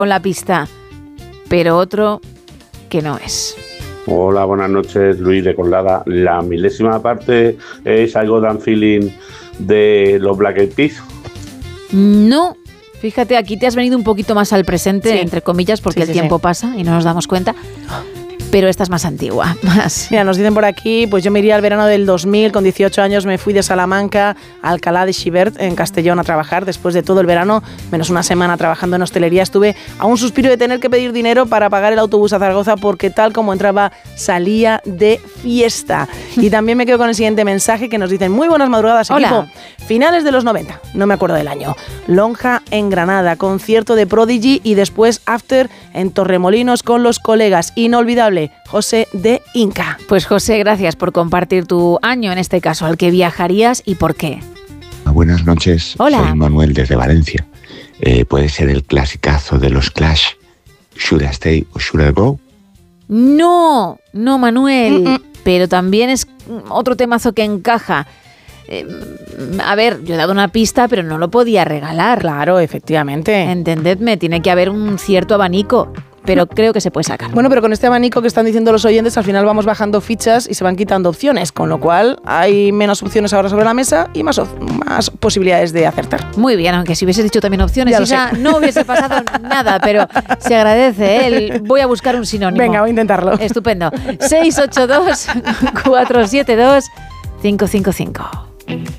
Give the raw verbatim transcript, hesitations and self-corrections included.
con la pista, pero otro que no es. Hola, buenas noches, Luis de Colada. La milésima parte es I Got That Feeling de los Black Eyed Peas. No, fíjate, aquí te has venido un poquito más al presente, sí. entre comillas, porque sí, el sí, tiempo sí. pasa y no nos damos cuenta. Pero esta es más antigua, más. Mira, nos dicen por aquí, pues yo me iría al verano del dos mil, con dieciocho años me fui de Salamanca a Alcalá de Xivert, en Castellón, a trabajar. Después de todo el verano, menos una semana trabajando en hostelería, estuve a un suspiro de tener que pedir dinero para pagar el autobús a Zaragoza, porque tal como entraba, salía de fiesta. Y también me quedo con el siguiente mensaje que nos dicen, muy buenas madrugadas, Hola. equipo. Finales de los noventa, no me acuerdo del año. Lonja en Granada, concierto de Prodigy y después After en Torremolinos con los colegas. Inolvidable. José de Inca. Pues José, gracias por compartir tu año, en este caso, al que viajarías y por qué. Buenas noches, Hola. Soy Manuel desde Valencia. Eh, ¿Puede ser el clasicazo de los Clash, Should I Stay or Should I Go? No, no Manuel, Mm-mm. pero también es otro temazo que encaja. Eh, a ver, yo he dado una pista, pero no lo podía regalar. Claro, efectivamente. Entendedme, tiene que haber un cierto abanico. Pero creo que se puede sacar. Bueno, pero con este abanico que están diciendo los oyentes, al final vamos bajando fichas y se van quitando opciones, con lo cual hay menos opciones ahora sobre la mesa y más, más posibilidades de acertar. Muy bien, aunque si hubiese dicho también opciones, Isa, no hubiese pasado nada, pero se agradece, ¿eh? Voy a buscar un sinónimo. Venga, voy a intentarlo. Estupendo. seis ocho dos, cuatro siete dos, cinco cinco cinco.